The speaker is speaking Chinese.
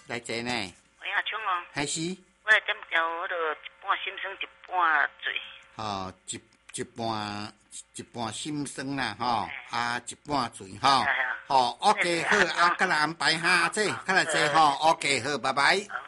来坐呢。 喂啊，冲哦。 还是？ 我来点条，我就一半心酸，一半醉。 一半心酸啦，一半醉OK 好，啊，甲来安排哈，这，甲来这OK 好，拜拜。